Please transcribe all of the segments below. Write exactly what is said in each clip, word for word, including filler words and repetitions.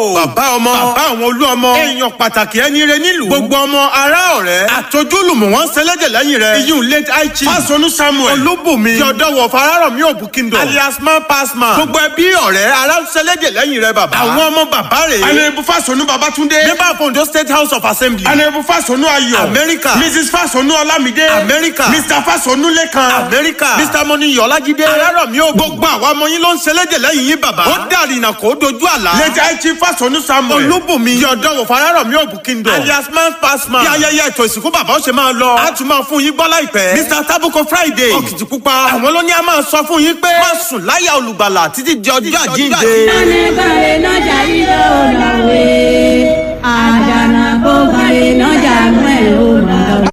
bàbá ọmọ bàbá àwọn olú ọmọ èèyàn pàtàkì ẹni rẹ nílùú gbogbo ọmọ ará ọ̀rẹ́ àtọ́júlùmọ̀ wọn ṣẹlẹ́dẹ̀ lẹ́yìn rẹ̀ iyún late aichi fásọnù samuel olúbùnmi yọ̀dọ̀wọ̀ fararọ̀mí òbúkíndọ̀ alias man pass man gbogbo ẹbí ọ̀rẹ́ ará ṣẹlẹ́dẹ̀ lẹ́yìn rẹ̀ bàbá àwọn ọmọ bàbá rẹ̀ anabu fásọnù babatunde member of Ondo State House of Assembly anabu fásọnù ayọ̀ amẹ́ríkà mrs fásọnù ọlámídé amẹ́ríkà mr fásọnù lẹ́kan amẹ́ríkà mr mọ́níyọ̀ ọlájídé arárọ̀mí ò gbogbo àwọn ọmọ yín ló ń ṣẹlẹ́dẹ̀ lẹ́yìn yín bàbá ó dàrínà kó dojú àlá late aichi fásọnù samuel olúbùnmi yọ̀dọ̀wọ̀ fararọ̀mí òbúkíndọ̀ alias man pass man bí ayẹyẹ ètò ìsìnkú bàbá ó ṣe máa lọ a tún máa fún yín gbọ́ láìpẹ́ mr tabuko friday òkìtìpupa àwọn ló ní a máa sọ fún yín pé má sùn láyà olùgbàlà títí di ọjọ́ àjíǹde. anẹ́gbàre nájà yíyá ọ̀làwé àjànà bọ́gàre nájà mẹ́ ọ̀làwé.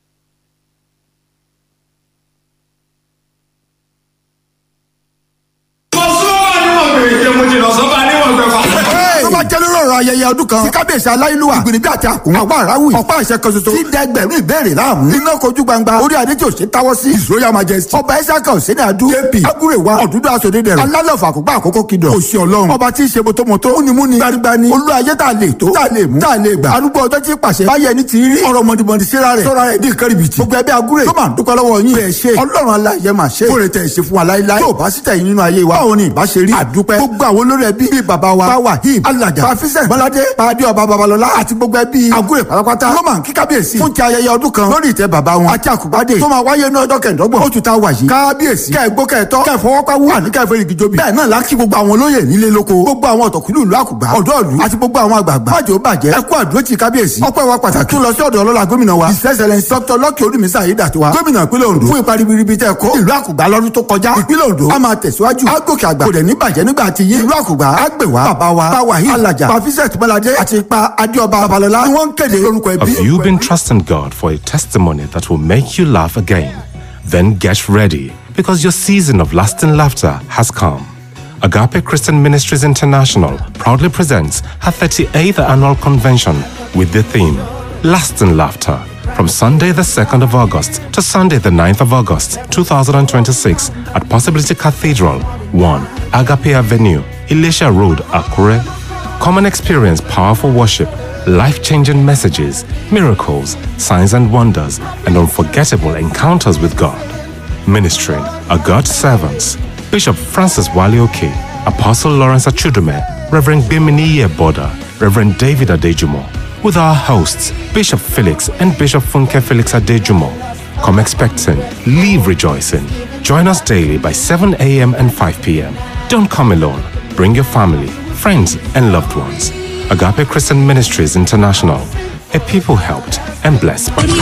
ayẹyẹ ọdún kan tí kábíyèsí aláìlúwà ìgbìnibí àti àkùn àwọn aráwì ọ̀pá àṣẹ kan ṣoṣo tí dẹgbẹ̀rún ìbéèrè láàmú iná kojú gbangba orí adé tí ò ṣe táwọ́ sí his royal majesty ọba ẹ̀ṣáká òsínà adu jp agúrèwà ọ̀dúndú aṣòdìdẹ̀rẹ̀ alálọ̀fà àkùgbà àkókò kìdọ̀ òṣì ọlọ́run ọba tí í ṣe motomoto múnimúni gbanigbani olú ayé tá a lè tó tá a lè mú tá a lè gbà arúgbó ọjọ́ tí pàṣẹ báyẹ̀ ní ti rí ọ̀rọ̀ mọ̀dìmọ̀dì síra rẹ̀ sọ́ra rẹ̀ dín kárìbìtì gbogbo ẹbí agúrè tó máa ń dúpẹ́ lọ́wọ́ yín bẹ́ẹ̀ ṣe ọlọ́run aláyẹ máa ṣe kóre tẹ̀ ṣe fún wa láíláí tó bá sì tẹ̀yìn nínú ayé wa báwo ni ìbá ṣe rí àdúpẹ́ gbogbo àwọn olórí ẹbí bíi bàbá wa báwa him alájà pàfíṣẹ́ bọ́ládé pàdé ọba babalọ́lá àti gbogbo ẹbí agúrè pátápátá ló máa ń kí kábíyèsí fún ti ayẹyẹ ọdún kan lórí ìtẹ́ bàbá wọn àti àkùbádé tó máa wáyé ní ọjọ́ kẹẹ̀dọ́gbọ̀n oṣù tá a wà yìí kábíyèsí kẹ́ẹ̀gbó kẹ́ẹ̀tọ́ kẹ́ẹ̀fọwọ́páwú àní kẹ́ẹ̀fẹ́rẹ́ ìgìjọbi bẹ́ẹ̀ náà láti gbogbo àwọn olóyè nílé lóko gbogbo àwọn ọ̀tọ̀kùlú ìlú àkùgbà ọ̀dọ́ ìlú àti gbogbo àwọn àgbààgbà májò bàjẹ́ ẹkú àdúró ti kábíyèsí ọpẹ́ wa pàtàkì lọ sí ọ̀dọ̀ ọlọ́lá gómìnà wa his excellence dr lọ́kì olúmísà ayédàtiwa gómìnà ìpínlẹ̀ ondo fún ipa ribiribi tẹ́ kó ìlú àkùgbà lọ́dún tó kọjá ìpínlẹ̀ ondo a máa tẹ̀síwájú á gòkè àgbà kò dẹ̀ ní bàjẹ́ nígbà tí yín ìlú àkùgbà á gbè wá bàbá wa báwa yìí alájà pàfíṣẹ́t bọ́ládé àti ipa adéọba babalọ́lá ni wọ́n ń kéde lórúkọ ẹbí. Have you been trusting God for a testimony that will make you laugh again? Then get ready, because your season of lasting laughter has come. Agape Christian Ministries International proudly presents her thirty-eighth annual convention with the theme Lasting Laughter from Sunday the second of August to Sunday the ninth of August two thousand twenty-six at Possibility Cathedral, one Agape Avenue, Ilesha Road, Akure. Come and experience powerful worship, life-changing messages, miracles, signs and wonders, and unforgettable encounters with God. Ministering are God's servants, Bishop Francis Walioke, Apostle Lawrence Achudume, Reverend Bimini Boda, Reverend David Adejumo, with our hosts, Bishop Felix and Bishop Funke Felix Adejumo. Come expecting, leave rejoicing. Join us daily by seven a m and five p m Don't come alone. Bring your family, friends, and loved ones. Agape Christian Ministries International, a people helped and blessed by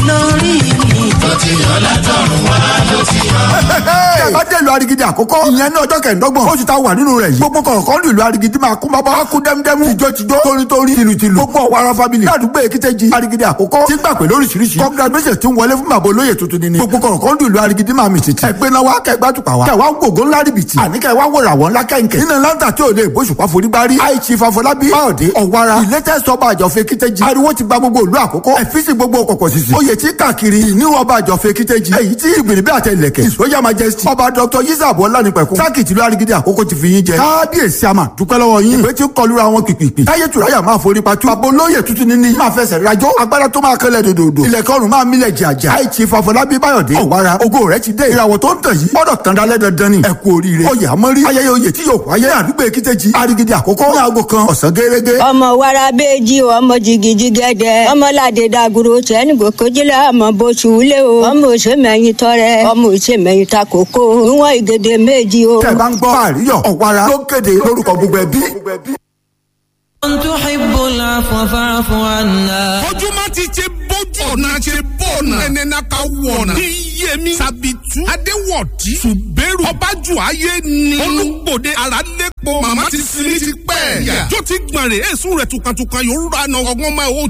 bá dé ìlú arigidi àkọ́kọ́ ìyẹn ní ọjọ́ kẹ̀ẹ́dọ́gbọ̀n oṣù tá a wà nínú rẹ̀ yìí gbogbo kọ̀ọ̀kan ní ìlú arigidi máa kún bábá kú dẹ́mdẹ́mú tìjọ́-tìjọ́ torí-torí tìlù-tìlù gbogbo ọ̀wara family ládùúgbò èkìtẹ́jì arigidi àkọ́kọ́ tí gbà pé lóríṣiríṣi congratulations tí ń wọlé fún bàbá olóyè tuntun ni gbogbo kọ̀ọ̀kan ní ìlú arigidi máa mì tìtì ẹgbẹ́ náà wá kẹgbà tùpà wá kẹwàá gbogbo ńlá rìbìtì àní kẹwàá wòrà wọn ńlá kẹ̀ǹkẹ̀ nínú láńtà tí ò lè bóṣùpá forí bá rí àìsí fàfọlábí báyọ̀dé ọ̀wara ìlẹ́tẹ̀sọ ọba àjọfẹ́ èkìtẹ́jì ariwo ti gba gbogbo ìlú àkọ́kọ́ ẹ̀fíìsì gbogbo kọ̀kọ̀ sísì oyè tí káàkiri ìníwọ̀ ọba àjọfẹ́ èkìtẹ́jì èyí tí ìgbìnibí àtẹlẹ̀kẹ̀ his royal majesty ọba dr yisab ọlánipẹ̀kún sákìtì ìlú arigidi àkókò ti fi yín jẹ kábíyèsí àmà dúpẹ́ lọ́wọ́ yín ìwé tí ń kọlura wọn pìpìpì táyé tùráyà máa forí patú bàbá olóyè tuntun níní máa fẹsẹ̀ rajọ́ agbára tó máa kẹlẹ̀ dòdòdò ilẹ̀kẹ́ ọ̀run máa mílẹ̀ jàjà àìtì fàfọlábí báyọ̀dé ọ̀wára ògo rẹ̀ ti dé ìràwọ̀ tó ń tàn yìí gbọ́dọ̀ tàn dálẹ́ dandan ni ẹ kú oríire oyè àmọ́rí ayẹyẹ oyè tí yóò wáyé àdúgbò èkìtẹ́jì arigidi àkókò ní aago kan ọ̀sán gẹ́gẹ́. ọmọ wàrà bẹ́ẹ̀jì ọmọ jìgìjì gẹ́dẹ́ ọmọládé dàgúrò tẹ́nìgò kojílẹ̀ ọmọ bóṣù lé o ọmọ òṣèmẹ̀yìn tọrẹ ọmọ òṣèmẹ̀yìn takoko níwọ̀n ìgèdè méjì o. tẹ̀ bá ń gbọ́ àríyọ̀ ọ̀wára ló kéde lórúkọ gbogbo ẹbí. ojúmọ́ ti ṣe bójú ọ̀nà ṣe bọ́ọ̀nà ẹnẹ́nà ká wọ̀nà iyemi sabitu adéwọ̀dí ṣùgbẹ́rù ọbàjù ayé ni olùgbòde àràlẹ́pọ̀ màmá ti sinmi ti pẹ́ yàjọ́ ti gbọ̀n rè èsùn rẹ̀ tukantukan yóò rà náà ọgbọ́n máa ó